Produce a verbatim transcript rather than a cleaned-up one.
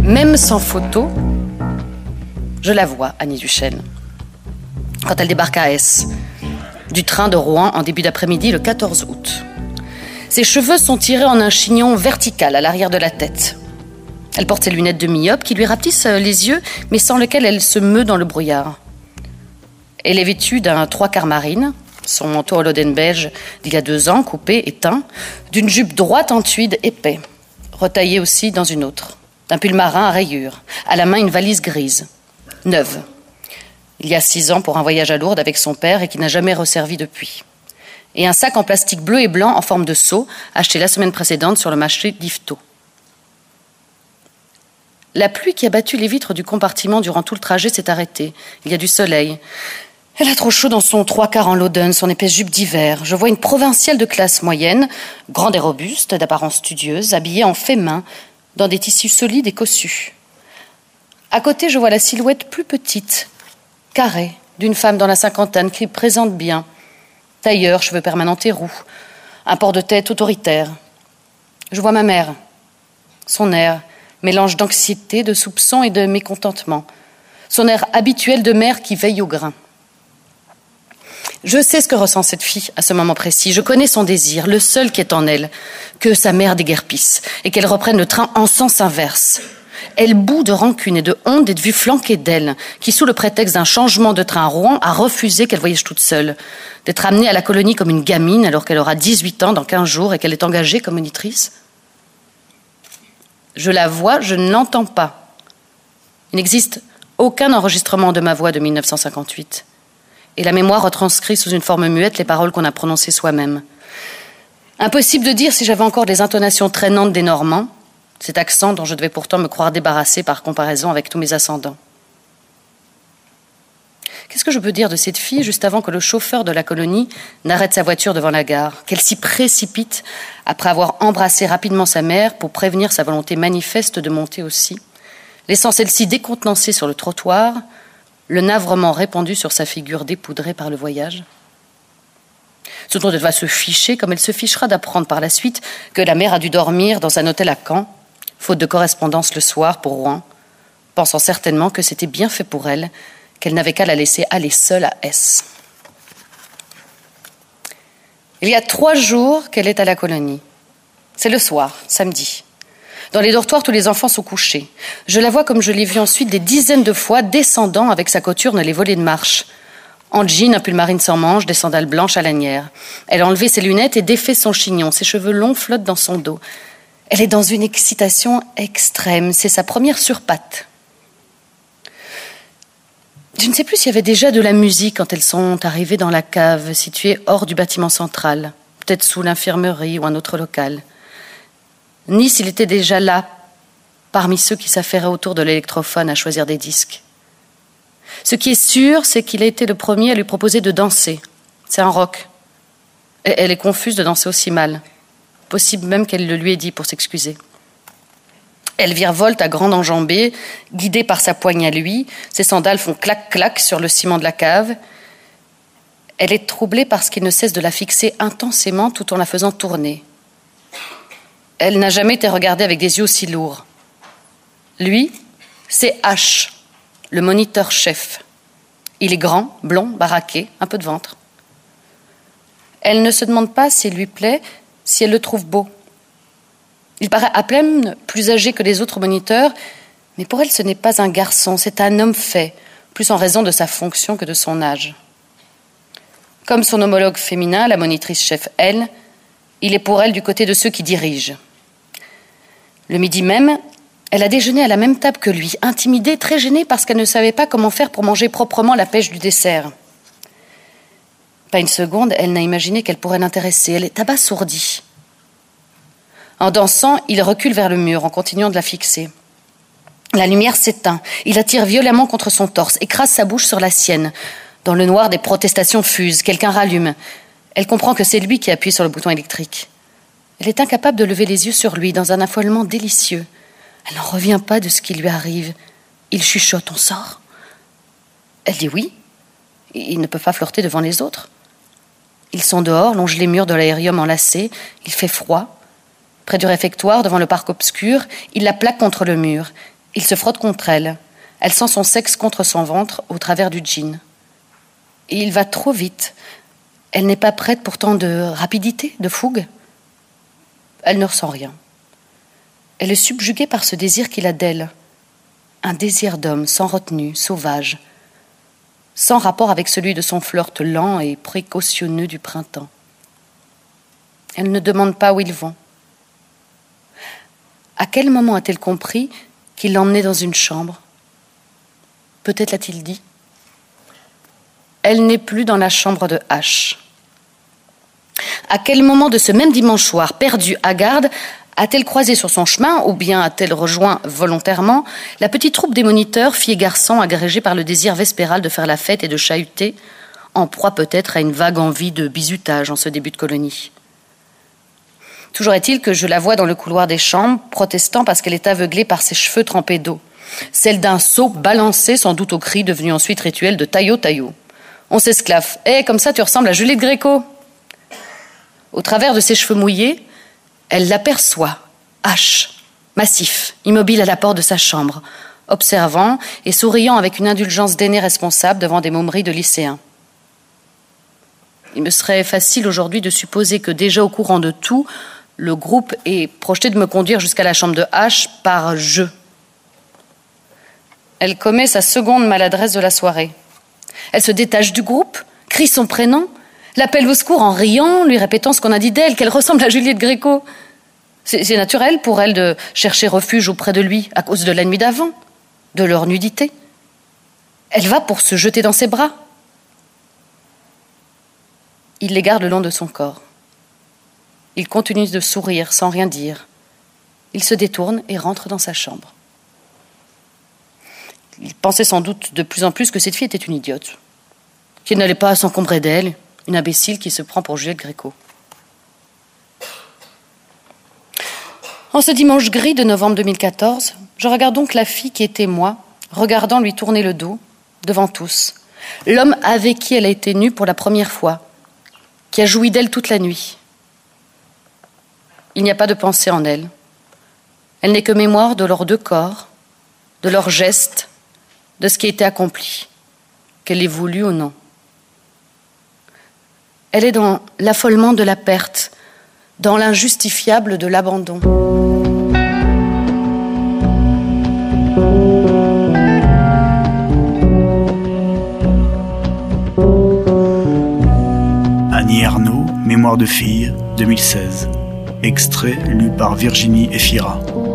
Même sans photo, je la vois, Annie Duchesne, quand elle débarque à Ess, du train de Rouen en début d'après-midi le quatorze août. Ses cheveux sont tirés en un chignon vertical à l'arrière de la tête. Elle porte ses lunettes de myope qui lui rapetissent les yeux, mais sans lesquelles elle se meut dans le brouillard. Elle est vêtue d'un trois quarts marine, son manteau à loden beige d'il y a deux ans, coupé et teint, d'une jupe droite en tweed épais, retaillée aussi dans une autre, d'un pull marin à rayures, à la main une valise grise, neuve. Il y a six ans pour un voyage à Lourdes avec son père et qui n'a jamais resservi depuis. Et un sac en plastique bleu et blanc en forme de seau, acheté la semaine précédente sur le marché d'Yvetot. La pluie qui a battu les vitres du compartiment durant tout le trajet s'est arrêtée. Il y a du soleil. Elle a trop chaud dans son trois quarts en loden, son épaisse jupe d'hiver. Je vois une provinciale de classe moyenne, grande et robuste, d'apparence studieuse, habillée en fait main, dans des tissus solides et cossus. À côté, je vois la silhouette plus petite, carrée, d'une femme dans la cinquantaine qui présente bien. Tailleur, cheveux permanents et roux, un port de tête autoritaire. Je vois ma mère, son air, mélange d'anxiété, de soupçon et de mécontentement. Son air habituel de mère qui veille au grain. Je sais ce que ressent cette fille à ce moment précis. Je connais son désir, le seul qui est en elle, que sa mère déguerpisse et qu'elle reprenne le train en sens inverse. Elle bout de rancune et de honte d'être vue flanquée d'elle, qui, sous le prétexte d'un changement de train à Rouen, a refusé qu'elle voyage toute seule, d'être amenée à la colonie comme une gamine alors qu'elle aura dix-huit ans dans quinze jours et qu'elle est engagée comme monitrice. Je la vois, je ne l'entends pas. Il n'existe aucun enregistrement de ma voix de mille neuf cent cinquante-huit. Et la mémoire retranscrit sous une forme muette les paroles qu'on a prononcées soi-même. Impossible de dire si j'avais encore des intonations traînantes des Normands, cet accent dont je devais pourtant me croire débarrassée par comparaison avec tous mes ascendants. Qu'est-ce que je peux dire de cette fille juste avant que le chauffeur de la colonie n'arrête sa voiture devant la gare, qu'elle s'y précipite après avoir embrassé rapidement sa mère pour prévenir sa volonté manifeste de monter aussi, laissant celle-ci décontenancée sur le trottoir, le navrement répandu sur sa figure dépoudrée par le voyage. Ce dont elle va se ficher, comme elle se fichera d'apprendre par la suite que la mère a dû dormir dans un hôtel à Caen, faute de correspondance le soir pour Rouen, pensant certainement que c'était bien fait pour elle, qu'elle n'avait qu'à la laisser aller seule à Ess. Il y a trois jours qu'elle est à la colonie. C'est le soir, samedi. Dans les dortoirs, tous les enfants sont couchés. Je la vois comme je l'ai vue ensuite des dizaines de fois, descendant avec sa cothurne les volets de marche. En jean, un pull marine sans manches, des sandales blanches à lanière. Elle a enlevé ses lunettes et défait son chignon. Ses cheveux longs flottent dans son dos. Elle est dans une excitation extrême. C'est sa première surpatte. Je ne sais plus s'il y avait déjà de la musique quand elles sont arrivées dans la cave, située hors du bâtiment central, peut-être sous l'infirmerie ou un autre local. Ni s'il était déjà là, parmi ceux qui s'affairaient autour de l'électrophone à choisir des disques. Ce qui est sûr, c'est qu'il a été le premier à lui proposer de danser. C'est un rock. Et elle est confuse de danser aussi mal. Possible même qu'elle le lui ait dit pour s'excuser. Elle virevolte à grande enjambée, guidée par sa poigne à lui. Ses sandales font clac-clac sur le ciment de la cave. Elle est troublée parce qu'il ne cesse de la fixer intensément tout en la faisant tourner. Elle n'a jamais été regardée avec des yeux aussi lourds. Lui, c'est H, le moniteur-chef. Il est grand, blond, baraqué, un peu de ventre. Elle ne se demande pas s'il lui plaît, si elle le trouve beau. Il paraît à peine plus âgé que les autres moniteurs, mais pour elle, ce n'est pas un garçon, c'est un homme fait, plus en raison de sa fonction que de son âge. Comme son homologue féminin, la monitrice-chef, elle, il est pour elle du côté de ceux qui dirigent. Le midi même, elle a déjeuné à la même table que lui, intimidée, très gênée parce qu'elle ne savait pas comment faire pour manger proprement la pêche du dessert. Pas une seconde, elle n'a imaginé qu'elle pourrait l'intéresser. Elle est abasourdie. En dansant, il recule vers le mur en continuant de la fixer. La lumière s'éteint. Il la tire violemment contre son torse, écrase sa bouche sur la sienne. Dans le noir, des protestations fusent. Quelqu'un rallume. Elle comprend que c'est lui qui appuie sur le bouton électrique. Elle est incapable de lever les yeux sur lui dans un affolement délicieux. Elle n'en revient pas de ce qui lui arrive. Il chuchote, on sort. Elle dit oui. Ils ne peuvent pas flirter devant les autres. Ils sont dehors, longent les murs de l'aérium enlacés. Il fait froid. Près du réfectoire, devant le parc obscur, il la plaque contre le mur. Il se frotte contre elle. Elle sent son sexe contre son ventre au travers du jean. Et il va trop vite. Elle n'est pas prête pour tant de rapidité, de fougue. Elle ne ressent rien. Elle est subjuguée par ce désir qu'il a d'elle. Un désir d'homme, sans retenue, sauvage, sans rapport avec celui de son flirt lent et précautionneux du printemps. Elle ne demande pas où ils vont. À quel moment a-t-elle compris qu'il l'emmenait dans une chambre? Peut-être l'a-t-il dit. Elle n'est plus dans la chambre de H. À quel moment de ce même dimanche soir, perdue, hagarde, a-t-elle croisé sur son chemin, ou bien a-t-elle rejoint volontairement, la petite troupe des moniteurs, filles et garçons agrégés par le désir vespéral de faire la fête et de chahuter, en proie peut-être à une vague envie de bizutage en ce début de colonie. Toujours est-il que je la vois dans le couloir des chambres, protestant parce qu'elle est aveuglée par ses cheveux trempés d'eau, celle d'un seau balancé sans doute au cri devenu ensuite rituel de taillot taillot. On s'esclaffe. « Eh, comme ça tu ressembles à Juliette Gréco !» Au travers de ses cheveux mouillés, elle l'aperçoit, H, massif, immobile à la porte de sa chambre, observant et souriant avec une indulgence d'aîné responsable devant des momeries de lycéens. Il me serait facile aujourd'hui de supposer que déjà au courant de tout, le groupe est projeté de me conduire jusqu'à la chambre de H par jeu. Elle commet sa seconde maladresse de la soirée. Elle se détache du groupe, crie son prénom, l'appelle au secours en riant, lui répétant ce qu'on a dit d'elle, qu'elle ressemble à Juliette Gréco. C'est, c'est naturel pour elle de chercher refuge auprès de lui à cause de la nuit d'avant, de leur nudité. Elle va pour se jeter dans ses bras. Il les garde le long de son corps. Il continue de sourire sans rien dire. Il se détourne et rentre dans sa chambre. Il pensait sans doute de plus en plus que cette fille était une idiote, qu'il n'allait pas s'encombrer d'elle, une imbécile qui se prend pour Juliette Gréco. En ce dimanche gris de novembre deux mille quatorze, je regarde donc la fille qui était moi, regardant lui tourner le dos, devant tous, l'homme avec qui elle a été nue pour la première fois, qui a joui d'elle toute la nuit. Il n'y a pas de pensée en elle. Elle n'est que mémoire de leurs deux corps, de leurs gestes, de ce qui a été accompli, qu'elle ait voulu ou non. Elle est dans l'affolement de la perte, dans l'injustifiable de l'abandon. Annie Ernaux, Mémoire de fille, deux mille seize. Extrait lu par Virginie Efira.